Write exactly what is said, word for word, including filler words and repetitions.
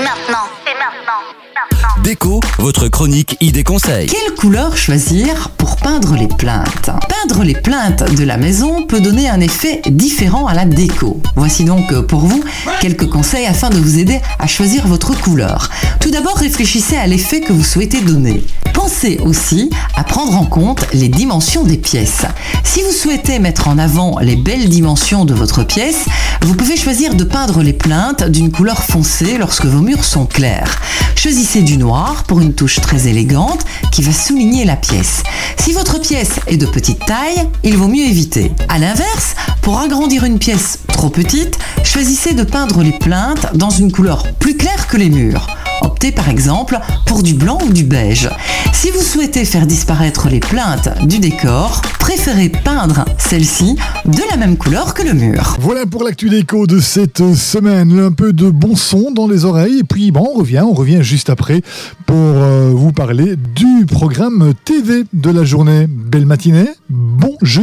maintenant, c'est maintenant, maintenant. Déco, votre chronique idée conseil. Quelle couleur choisir pour peindre les plinthes ? Peindre les plinthes de la maison peut donner un effet différent à la déco. Voici donc pour vous quelques conseils afin de vous aider à choisir votre couleur. Tout d'abord, réfléchissez à l'effet que vous souhaitez donner. Pensez aussi à prendre en compte les dimensions des pièces. Si vous souhaitez mettre en avant les belles dimensions de votre pièce, vous pouvez choisir de peindre les plinthes d'une couleur foncée lorsque vos murs sont clairs. Choisissez du noir pour une touche très élégante qui va souligner la pièce. Si votre pièce est de petite taille, il vaut mieux éviter. A l'inverse, pour agrandir une pièce trop petite, choisissez de peindre les plinthes dans une couleur plus claire que les murs. Optez par exemple pour du blanc ou du beige. Si vous souhaitez faire disparaître les plinthes du décor, préférez peindre celles-ci de la même couleur que le mur. Voilà pour l'actu déco de cette semaine. Un peu de bon son dans les oreilles et puis bon, on revient, on revient juste après pour euh, vous parler du programme T V de la journée. Belle matinée, bon jeu.